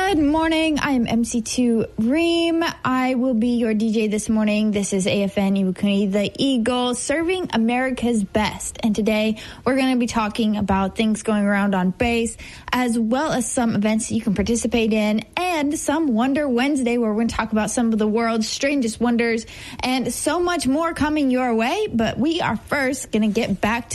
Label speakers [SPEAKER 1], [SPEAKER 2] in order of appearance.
[SPEAKER 1] Good morning. I am MC2 Reem. I will be your DJ this morning. This is AFN Iwakuni, the Eagle, serving America's best. And today we're going to be talking about things going around on base, as well as some events that you can participate in, and some Wonder Wednesday, where we're going to talk about some of the world's strangest wonders, and so much more coming your way. But we are first going to get back